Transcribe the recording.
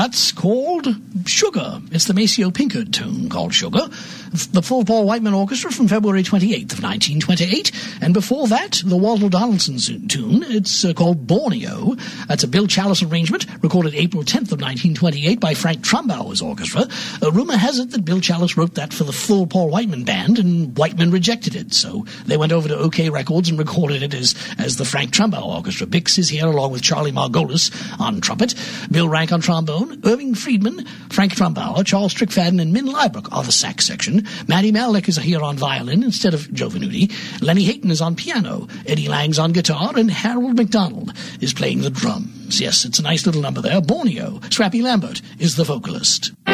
That's called Sugar. It's the Maceo Pinkard tune called Sugar. The Full Paul Whiteman Orchestra from February 28th of 1928. And before that, the Walter Donaldson tune. It's called Borneo. That's a Bill Challis arrangement, recorded April 10th of 1928 by Frank Trumbauer's orchestra. Rumor has it that Bill Challis wrote that for the Full Paul Whiteman band, and Whiteman rejected it. So they went over to OK Records and recorded it as the Frank Trumbauer Orchestra. Bix is here along with Charlie Margolis on trumpet, Bill Rank on trombone, Irving Friedman, Frank Trumbauer, Charles Strickfaden, and Min Liebrook are the sax section. Matty Malnick is here on violin instead of Joe Venuti. Lenny Hayton is on piano, Eddie Lang's on guitar, and Harold McDonald is playing the drums. Yes, it's a nice little number there. Borneo. Scrappy Lambert is the vocalist.